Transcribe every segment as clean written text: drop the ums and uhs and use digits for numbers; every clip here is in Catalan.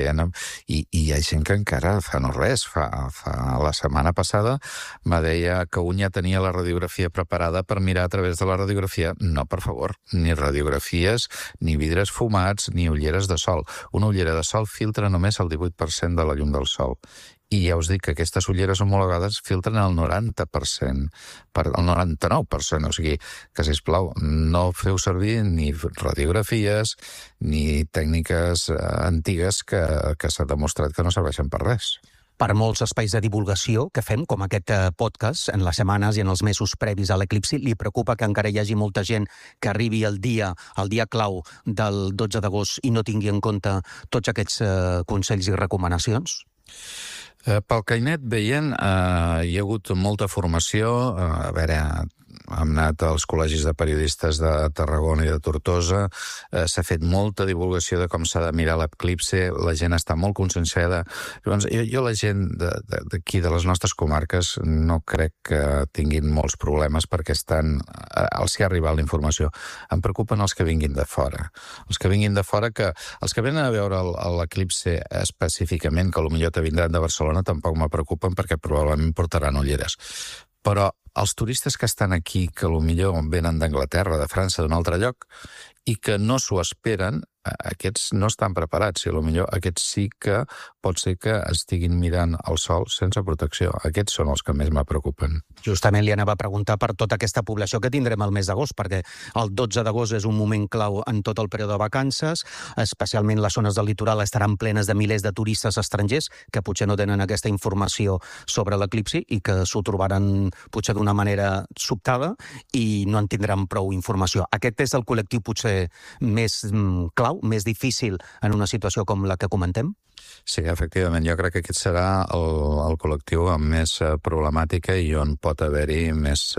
I hi ha gent que encara fa no res. La setmana passada me deia que un ja tenia la radiografia preparada per mirar a través de la radiografia. No, per favor, ni radiografies, ni vidres fumats, ni ulleres de sol. Una ullera de sol filtra només el 18% de la llum del sol. I ja us dic que aquestes ulleres homologades filtren el 90%, el 99%, o sigui que, sisplau, no feu servir ni radiografies ni tècniques antigues que s'ha demostrat que no serveixen per res. Per molts espais de divulgació que fem, com aquest podcast, en les setmanes i en els mesos previs a l'eclipsi, li preocupa que encara hi hagi molta gent que arribi el dia clau del 12 d'agost i no tingui en compte tots aquests consells i recomanacions? Pel que he anat veient, hi ha hagut molta formació. A veure, hem anat als col·legis de periodistes de Tarragona i de Tortosa, s'ha fet molta divulgació de com s'ha de mirar l'eclipsi, la gent està molt conscienciada. Llavors, jo la gent d'aquí, de les nostres comarques, no crec que tinguin molts problemes perquè els que ha arribat la informació. Em preocupen els que vinguin de fora. Els que vinguin de fora, els que venen a veure l'eclipsi específicament, que potser te vindran de Barcelona, tampoc me preocupen perquè probablement portaran ulleres. Però els turistes que estan aquí, que potser venen d'Anglaterra, de França, d'un altre lloc, i que no s'ho esperen, aquests no estan preparats, i potser aquests sí que pot ser que estiguin mirant el sol sense protecció. Aquests són els que més me preocupen. Justament li anava a preguntar per tota aquesta població que tindrem el mes d'agost, perquè el 12 d'agost és un moment clau en tot el període de vacances, especialment les zones del litoral estaran plenes de milers de turistes estrangers que potser no tenen aquesta informació sobre l'eclipsi i que s'ho trobaran potser d'una manera sobtada i no en tindran prou informació. Aquest és el col·lectiu potser més clau, més difícil en una situació com la que comentem? Sí, efectivament. Jo crec que aquest serà el col·lectiu amb més problemàtica i on pot haver-hi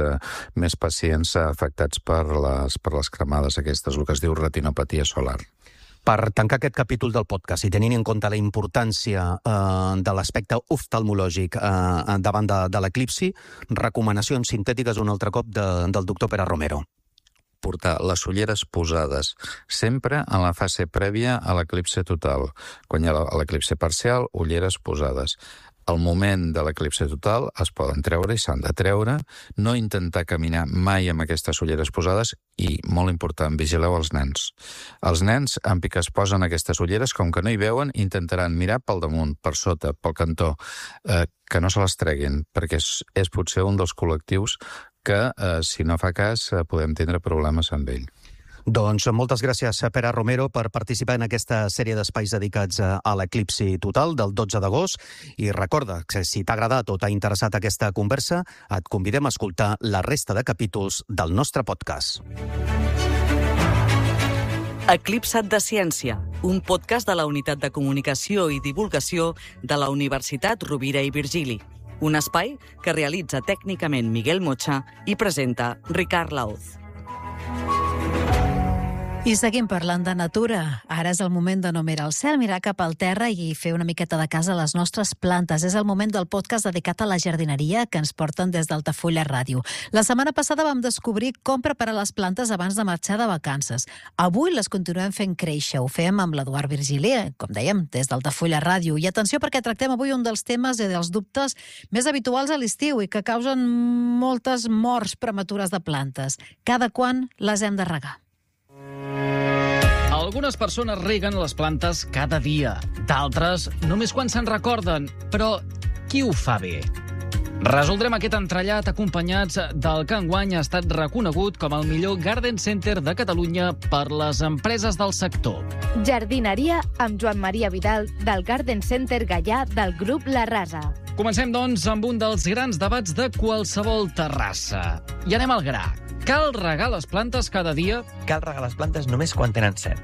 més pacients afectats per les cremades aquestes, el que es diu retinopatia solar. Per tancar aquest capítol del podcast i tenint en compte la importància de l'aspecte oftalmològic davant de l'eclipsi, recomanacions sintètiques un altre cop del doctor Pere Romero. Portar les ulleres posades sempre en la fase prèvia a l'eclipsi total. Quan hi ha l'eclipsi parcial, ulleres posades. Al moment de l'eclipsi total es poden treure i s'han de treure, no intentar caminar mai amb aquestes ulleres posades i, molt important, vigileu els nens. Els nens, amb que es posen aquestes ulleres, com que no hi veuen, intentaran mirar pel damunt, per sota, pel cantó, que no se les treguin, perquè és potser un dels col·lectius que, si no fa cas, podem tindre problemes amb ell. Doncs moltes gràcies, Pere Romero, per participar en aquesta sèrie d'espais dedicats a l'eclipsi total del 12 d'agost. I recorda que si t'ha agradat o t'ha interessat aquesta conversa, et convidem a escoltar la resta de capítols del nostre podcast. Eclipsat de Ciència, un podcast de la Unitat de Comunicació i Divulgació de la Universitat Rovira i Virgili. Un espai que realitza tècnicament Miguel Mocha i presenta Ricard Laoz. I seguim parlant de natura. Ara és el moment de no mirar al cel, mirar cap al terra i fer una miqueta de casa a les nostres plantes. És el moment del podcast dedicat a la jardineria que ens porten des d'Altafulla Ràdio. La setmana passada vam descobrir com preparar les plantes abans de marxar de vacances. Avui les continuem fent créixer. Ho fem amb l'Eduard Virgili, com dèiem, des d'Altafulla Ràdio. I atenció perquè tractem avui un dels temes i dels dubtes més habituals a l'estiu i que causen moltes morts prematures de plantes. Cada quan les hem de regar? Algunes persones reguen les plantes cada dia, d'altres només quan se'n recorden. Però qui ho fa bé? Resoldrem aquest entrellat acompanyats del que enguany ha estat reconegut com el millor Garden Center de Catalunya per les empreses del sector. Jardineria amb Joan Maria Vidal, del Garden Center Gaià del grup La Rasa. Comencem, doncs, amb un dels grans debats de qualsevol terrassa. I anem al gra. Cal regar les plantes cada dia? Cal regar les plantes només quan tenen set.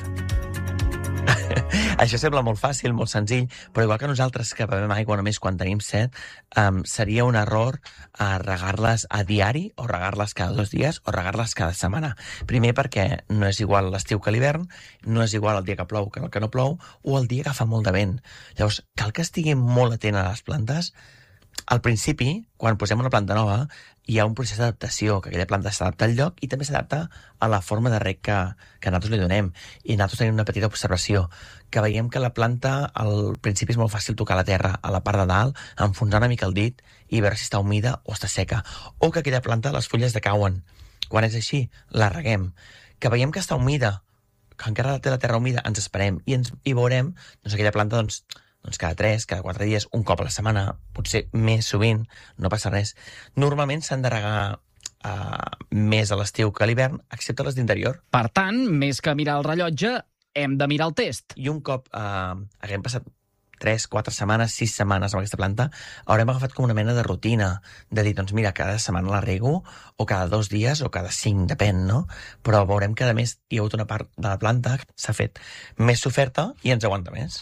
Això sembla molt fàcil, molt senzill, però igual que nosaltres que bevem aigua només quan tenim set, seria un error regar-les a diari o regar-les cada 2 dies o regar-les cada setmana. Primer perquè no és igual l'estiu que l'hivern, no és igual el dia que plou que el que no plou o el dia que fa molt de vent. Llavors, cal que estiguin molt atent a les plantes al principi, quan posem una planta nova, hi ha un procés d'adaptació, que aquella planta s'adapta al lloc i també s'adapta a la forma de reg que nosaltres li donem. I nosaltres tenim una petita observació, que veiem que la planta al principi és molt fàcil tocar la terra a la part de dalt, enfonsar una mica el dit i veure si està humida o està seca. O que aquella planta les fulles decauen. Quan és així, la reguem. Que veiem que està humida, que encara té la terra humida, ens esperem i veurem aquella planta cada 3, cada 4 dies, un cop a la setmana, potser més sovint, no passa res. Normalment s'han de regar més a l'estiu que a l'hivern, excepte les d'interior. Per tant, més que mirar el rellotge, hem de mirar el test. I un cop haguem passat 3, 4 setmanes, 6 setmanes amb aquesta planta, haurem agafat com una mena de rutina, de dir, doncs mira, cada setmana la rego, o cada 2 dies, o cada 5, depèn, no? Però veurem que, a més, hi ha hagut una part de la planta que s'ha fet més soferta i ens aguanta més.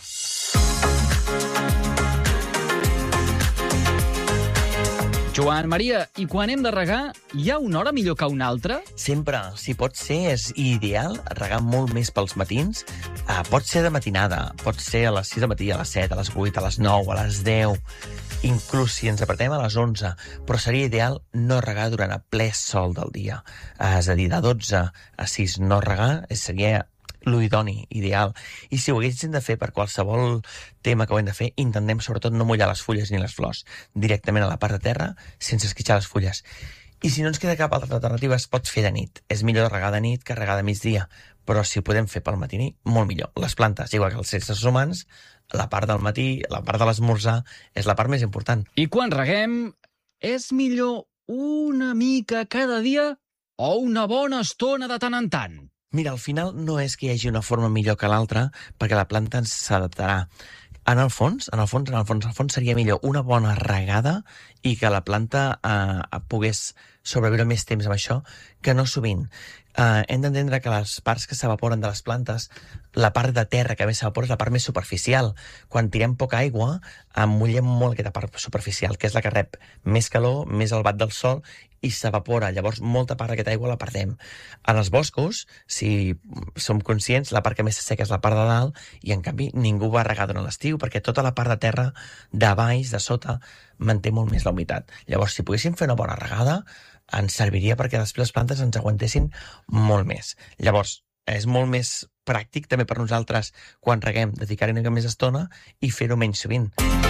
Joan Maria, i quan hem de regar, hi ha una hora millor que una altra? Sempre, si pot ser, és ideal regar molt més pels matins. Pot ser de matinada, pot ser a les 6 del matí, a les 7, a les 8, a les 9, a les 10, inclús si ens apretem a les 11, però seria ideal no regar durant el ple sol del dia. És a dir, de 12 a 6 no regar seria l'idoni, ideal. I si ho haguéssim de fer per qualsevol tema que ho hem de fer, intentem sobretot no mullar les fulles ni les flors directament a la part de terra sense esquitxar les fulles. I si no ens queda cap altra alternativa, es pot fer de nit. És millor regar de nit que regar de migdia, però si ho podem fer pel matí, molt millor. Les plantes, igual que els éssers humans, la part del matí, la part de l'esmorzar, és la part més important. I quan reguem, és millor una mica cada dia o una bona estona de tant en tant? Mira, al final no és que hi hagi una forma millor que l'altra, perquè la planta ens s'adaptarà. En el fons seria millor una bona regada i que la planta pogués sobreviure més temps amb això que no sovint. Hem d'entendre que les parts que s'evaporen de les plantes, la part de terra que més s'evapora és la part més superficial. Quan tirem poca aigua, mullem molt aquesta part superficial, que és la que rep més calor, més el bat del sol, i s'evapora. Llavors, molta part d'aquesta aigua la perdem. En els boscos, si som conscients, la part que més s'asseca és la part de dalt, i en canvi ningú va regar durant l'estiu, perquè tota la part de terra de baix, de sota, manté molt més la humitat. Llavors, si poguéssim fer una bona regada, ens serviria perquè després les plantes ens aguantessin molt més. Llavors, és molt més pràctic també per nosaltres, quan reguem, dedicar-hi una mica més estona i fer-ho menys sovint.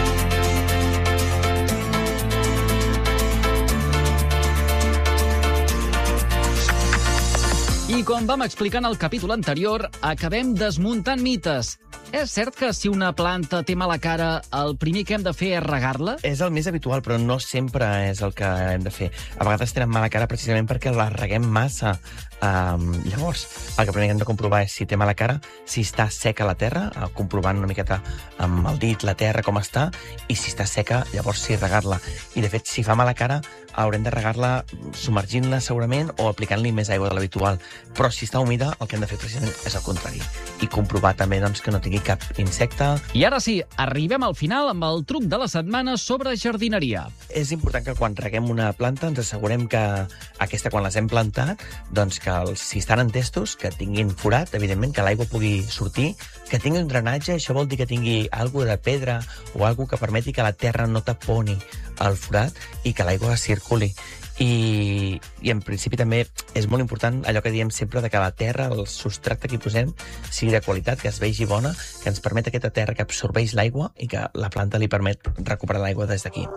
I com vam explicar en el capítol anterior, acabem desmuntant mites. És cert que si una planta té mala cara, el primer que hem de fer és regar-la? És el més habitual, però no sempre és el que hem de fer. A vegades tenen mala cara precisament perquè la reguem massa. Llavors, el que primer hem de comprovar és si té mala cara, si està seca la terra, comprovant una miqueta amb el dit la terra com està, i si està seca, llavors sí regar-la. I de fet, si fa mala cara, haurem de regar-la submergint-la segurament o aplicant-li més aigua de l'habitual. Però si està humida, el que hem de fer precisament és el contrari. I comprovar també que no tingui cap insecte. I ara sí, arribem al final amb el truc de la setmana sobre jardineria. És important que quan reguem una planta ens assegurem que aquesta, quan les hem plantat, doncs que si estan en testos, que tinguin forat, evidentment, que l'aigua pugui sortir, que tingui un drenatge, això vol dir que tingui alguna de pedra o alguna que permeti que la terra no taponi el forat i que l'aigua circuli. I en principi també és molt important allò que diem sempre de que la terra, el substrat que hi posem, sigui de qualitat, que es vegi bona, que ens permet aquesta terra que absorbeix l'aigua i que la planta li permet recuperar l'aigua des d'aquí.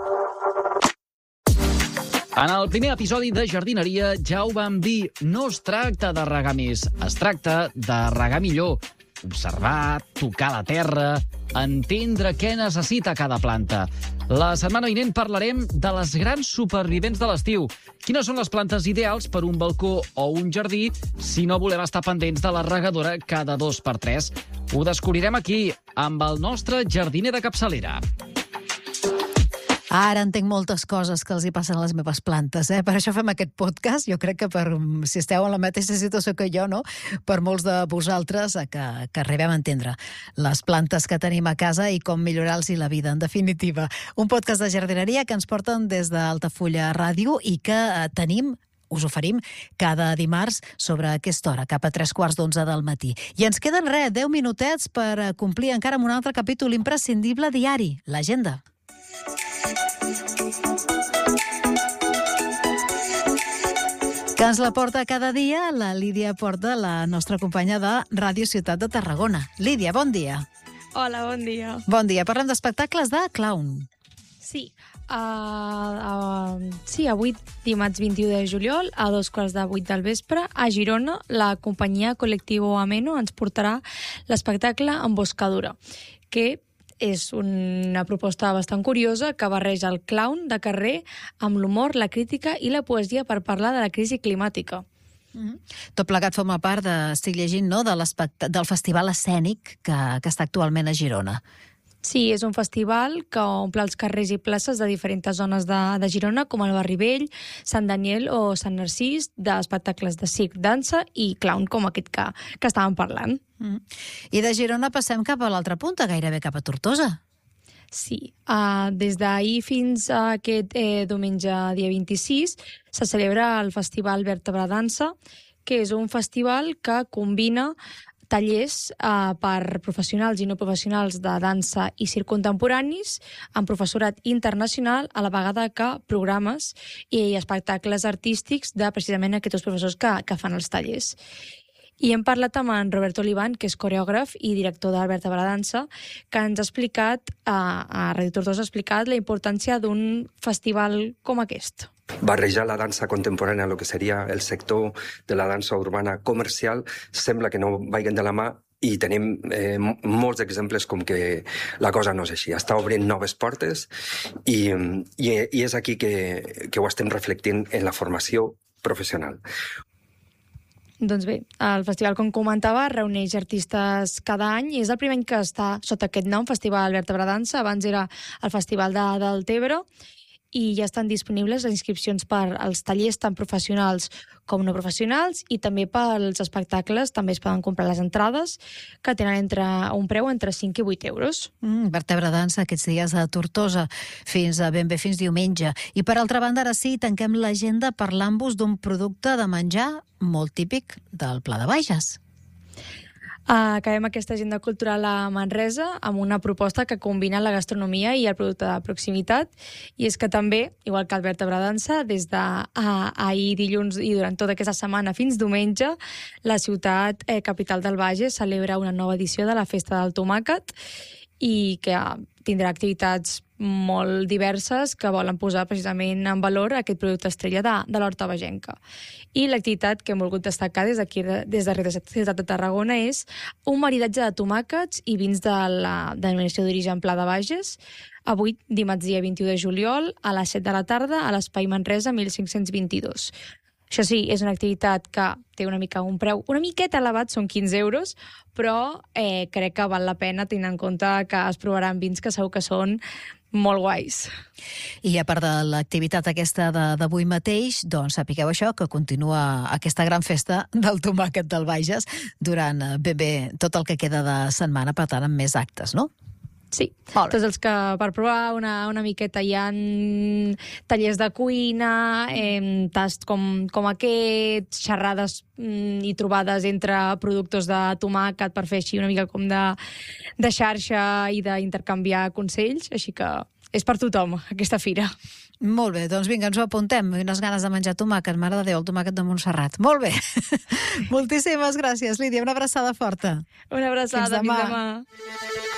En el primer episodi de jardineria ja ho vam dir, no es tracta de regar més, es tracta de regar millor. Observar, tocar la terra, entendre què necessita cada planta. La setmana vinent parlarem de les grans supervivents de l'estiu. Quines són les plantes ideals per un balcó o un jardí si no volem estar pendents de la regadora cada 2x3? Ho descobrirem aquí, amb el nostre jardiner de capçalera. Ara entenc moltes coses que els hi passen a les meves plantes, eh? Per això fem aquest podcast. Jo crec que si esteu en la mateixa situació que jo, no? Per molts de vosaltres, que arribem a entendre les plantes que tenim a casa i com millorar-los la vida, en definitiva. Un podcast de jardineria que ens porten des d'Altafulla Ràdio i que us oferim cada dimarts sobre aquesta hora, cap a 11:15 del matí. I ens queden 10 minutets per complir encara amb un altre capítol imprescindible diari, l'agenda. que ens la porta cada dia la Lídia Porta, la nostra companya de Ràdio Ciutat de Tarragona. Lídia, bon dia. Hola, bon dia. Bon dia. Parlem d'espectacles de clown. Sí, avui, dimarts 21 de juliol, a 2:15 del vespre, a Girona, la companyia Colectivo Ameno ens portarà l'espectacle Emboscadura, que és una proposta bastant curiosa que barreja el clown de carrer amb l'humor, la crítica i la poesia per parlar de la crisi climàtica. Tot plegat forma part, estic llegint, no, del festival escènic que està actualment a Girona. Sí, és un festival que omple els carrers i places de diferents zones de Girona, com el Barri Vell, Sant Daniel o Sant Narcís, d'espectacles de circ, dansa i clown, com aquest que estàvem parlant. I de Girona passem cap a l'altra punta, gairebé cap a Tortosa. Sí, des d'ahir fins a aquest diumenge, dia 26, se celebra el Festival Vèrtebra Dansa, que és un festival que combina tallers per professionals i no professionals de dansa i circ contemporanis amb professorat internacional, a la vegada que programes i espectacles artístics de precisament aquests professors que fan els tallers. I hem parlat amb en Roberto Olivan, que és coreògraf i director del Vèrtebra Dansa, que ens ha explicat, a Ràdio Tortosa, ha explicat la importància d'un festival com aquest. Barrejar la dansa contemporània, el que seria el sector de la dansa urbana comercial, sembla que no vagin de la mà i tenim molts exemples com que la cosa no és així. Està obrint noves portes i és aquí que ho estem reflectint en la formació professional. Doncs bé, el festival, com comentava, reuneix artistes cada any i és el primer any que està sota aquest nom, Festival Vèrtebra Dansa. Abans era el Festival de Deltebre i ja estan disponibles les inscripcions per als tallers tant professionals com no professionals i també pels espectacles també es poden comprar les entrades que tenen un preu entre 5 i 8 euros. Vèrtebra Dansa aquests dies a Tortosa ben bé fins diumenge. I per altra banda, ara sí, tanquem l'agenda parlant-vos d'un producte de menjar molt típic del Pla de Bages. Acabem aquesta agenda cultural a Manresa amb una proposta que combina la gastronomia i el producte de proximitat, i és que també, igual que el Vèrtebra Dansa, des d'ahir dilluns i durant tota aquesta setmana fins diumenge, la ciutat capital del Bages celebra una nova edició de la Festa del Tomàquet i que tindrà activitats molt diverses que volen posar precisament en valor aquest producte estrella de l'horta bagenca. I l'activitat que hem volgut destacar des de Ràdio Ciutat de Tarragona és un maridatge de tomàquets i vins de la denominació d'origen Pla de Bages, avui, dimarts dia 21 de juliol, a les 7 de la tarda, a l'Espai Manresa 1522. Això sí, és una activitat que té un preu una miqueta elevat, són 15 euros, però crec que val la pena tenint en compte que es provaran vins que segur que són molt guais. I a part de l'activitat aquesta d'avui mateix, doncs sapigueu això, que continua aquesta gran festa del tomàquet del Bages durant ben bé tot el que queda de setmana, per tant, amb més actes, no? Sí, tots els que per provar una miqueta hi ha tallers de cuina, tasts com aquest, xerrades i trobades entre productors de tomàquet per fer així una mica com de xarxa i d'intercanviar consells, així que és per tothom aquesta fira. Molt bé, doncs vinga, ens ho apuntem. Unes ganes de menjar tomàquet, mare de Déu, el tomàquet de Montserrat. Molt bé. Moltíssimes gràcies, Lídia. Una abraçada forta. Una abraçada. Fins demà.